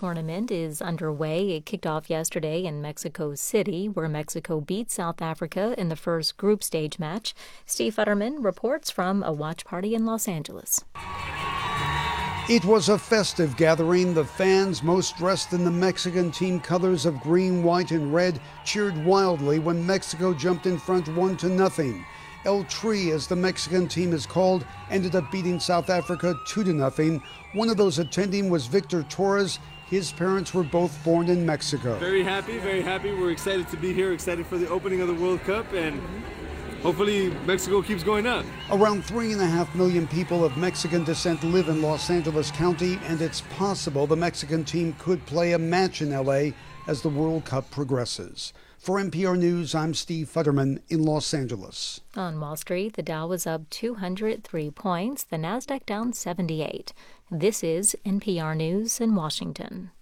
tournament is underway. It kicked off yesterday in Mexico City, where Mexico beat South Africa in the first group stage match. Steve Futterman reports from a watch party in Los Angeles. It was a festive gathering. The fans, most dressed in the Mexican team colors of green, white, and red, cheered wildly when Mexico jumped in front 1-0. El Tri, as the Mexican team is called, ended up beating South Africa 2-0. One of those attending was Victor Torres. His parents were both born in Mexico. Very happy, very happy. We're excited to be here, excited for the opening of the World Cup, and hopefully Mexico keeps going up. Around 3.5 million people of Mexican descent live in Los Angeles County, and it's possible the Mexican team could play a match in L.A. as the World Cup progresses. For NPR News, I'm Steve Futterman in Los Angeles. On Wall Street, the Dow was up 203 points, the Nasdaq down 78. This is NPR News in Washington.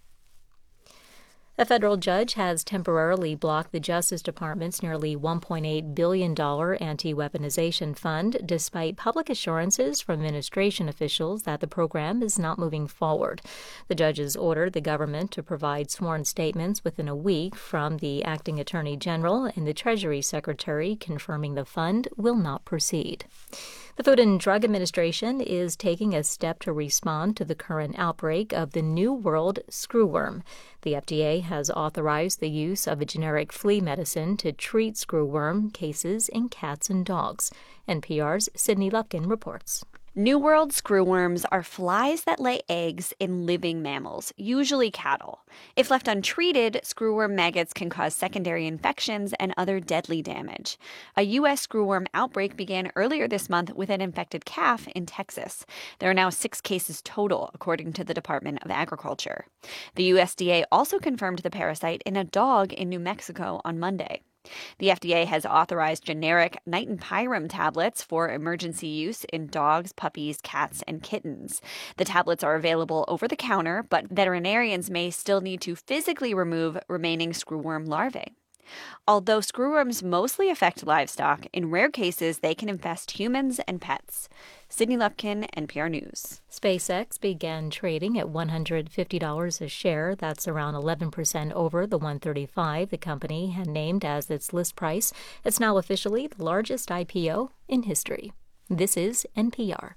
A federal judge has temporarily blocked the Justice Department's nearly $1.8 billion anti-weaponization fund, despite public assurances from administration officials that the program is not moving forward. The judge has ordered the government to provide sworn statements within a week from the acting attorney general and the Treasury Secretary confirming the fund will not proceed. The Food and Drug Administration is taking a step to respond to the current outbreak of the New World screwworm. The FDA has authorized the use of a generic flea medicine to treat screwworm cases in cats and dogs. NPR's Sydney Lupkin reports. New World screwworms are flies that lay eggs in living mammals, usually cattle. If left untreated, screwworm maggots can cause secondary infections and other deadly damage. A U.S. screwworm outbreak began earlier this month with an infected calf in Texas. There are now 6 cases total, according to the Department of Agriculture. The USDA also confirmed the parasite in a dog in New Mexico on Monday. The FDA has authorized generic Nitenpyram tablets for emergency use in dogs, puppies, cats, and kittens. The tablets are available over the counter, but veterinarians may still need to physically remove remaining screwworm larvae. Although screwworms mostly affect livestock, in rare cases they can infest humans and pets. Sydney Lupkin, NPR News. SpaceX began trading at $150 a share. That's around 11% over the $135 the company had named as its list price. It's now officially the largest IPO in history. This is NPR.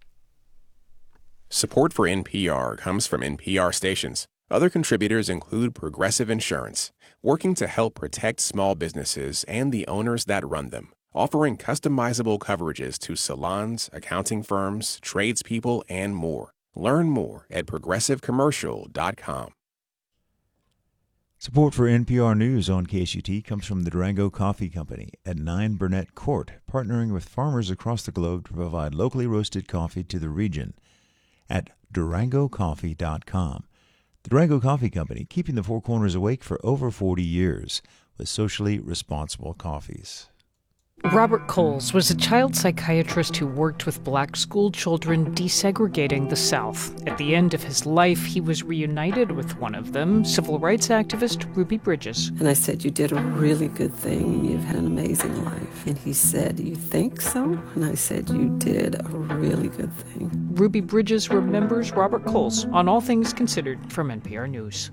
Support for NPR comes from NPR stations. Other contributors include Progressive Insurance, working to help protect small businesses and the owners that run them, offering customizable coverages to salons, accounting firms, tradespeople, and more. Learn more at progressivecommercial.com. Support for NPR News on KSUT comes from the Durango Coffee Company at 9 Burnett Court, partnering with farmers across the globe to provide locally roasted coffee to the region at durangocoffee.com. The Durango Coffee Company, keeping the Four Corners awake for over 40 years with socially responsible coffees. Robert Coles was a child psychiatrist who worked with black school children desegregating the South. At the end of his life, he was reunited with one of them, civil rights activist Ruby Bridges. And I said, "You did a really good thing, and you've had an amazing life." And he said, "You think so?" And I said, "You did a really good thing." Ruby Bridges remembers Robert Coles on All Things Considered from NPR News.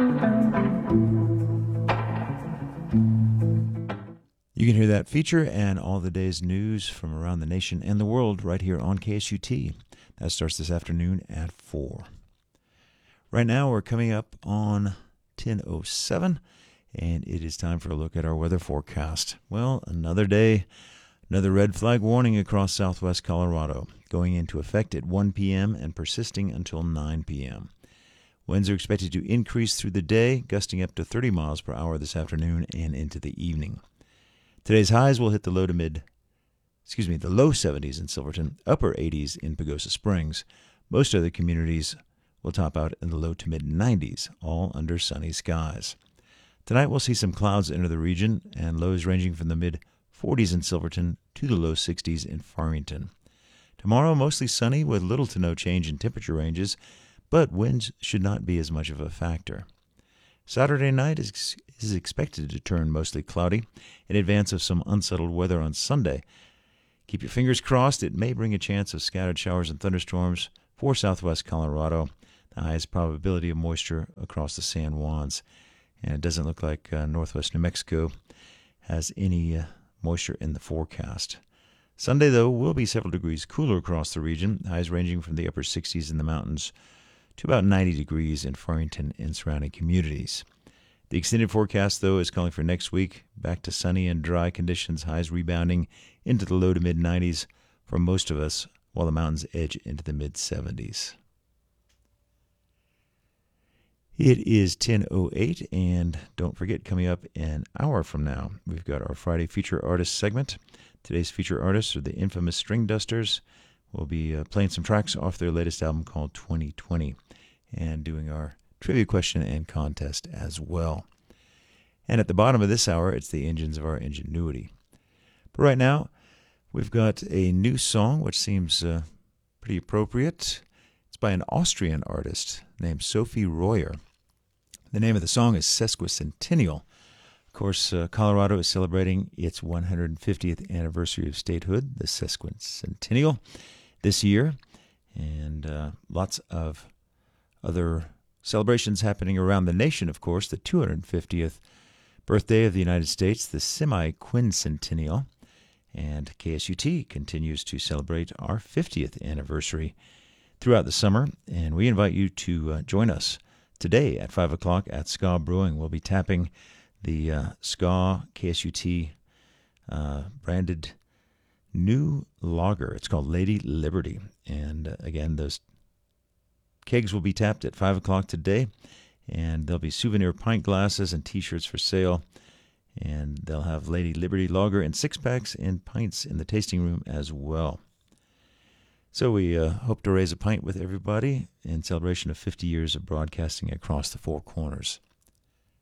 You can hear that feature and all the day's news from around the nation and the world right here on KSUT. That starts this afternoon at 4. Right now we're coming up on 10:07, and it is time for a look at our weather forecast. Well, another day, another red flag warning across southwest Colorado, going into effect at 1 p.m. and persisting until 9 p.m. Winds are expected to increase through the day, gusting up to 30 miles per hour this afternoon and into the evening. Today's highs will hit the low 70s in Silverton, upper 80s in Pagosa Springs. Most other communities will top out in the low to mid 90s, all under sunny skies. Tonight we'll see some clouds enter the region and lows ranging from the mid 40s in Silverton to the low 60s in Farmington. Tomorrow mostly sunny with little to no change in temperature ranges, but winds should not be as much of a factor. Saturday night is expected to turn mostly cloudy in advance of some unsettled weather on Sunday. Keep your fingers crossed. It may bring a chance of scattered showers and thunderstorms for southwest Colorado. highest probability of moisture across the San Juans. And it doesn't look like northwest New Mexico has any moisture in the forecast. Sunday, though, will be several degrees cooler across the region, highs ranging from the upper 60s in the mountains to about 90 degrees in Farmington and surrounding communities. The extended forecast, though, is calling for next week back to sunny and dry conditions, highs rebounding into the low to mid-90s for most of us, while the mountains edge into the mid-70s. It is 10:08, and don't forget, coming up an hour from now, we've got our Friday Feature Artist segment. Today's feature artists are the infamous String Dusters. We'll be playing some tracks off their latest album called 2020 and doing our trivia question and contest as well. And at the bottom of this hour, it's the engines of our ingenuity. But right now, we've got a new song which seems pretty appropriate. It's by an Austrian artist named Sophie Royer. The name of the song is Sesquicentennial. Of course, Colorado is celebrating its 150th anniversary of statehood, the Sesquicentennial, this year. And lots of other celebrations happening around the nation, of course. The 250th birthday of the United States, the Semi-Quincentennial. And KSUT continues to celebrate our 50th anniversary throughout the summer. And we invite you to join us today at 5 o'clock at Ska Brewing. We'll be tapping the Ska KSUT branded new lager. It's called Lady Liberty. And again, those kegs will be tapped at 5 o'clock today. And there'll be souvenir pint glasses and T-shirts for sale. And they'll have Lady Liberty lager in 6-packs and pints in the tasting room as well. So we hope to raise a pint with everybody in celebration of 50 years of broadcasting across the Four Corners.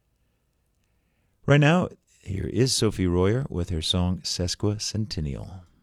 Right now, here is Sophie Royer with her song Sesquicentennial.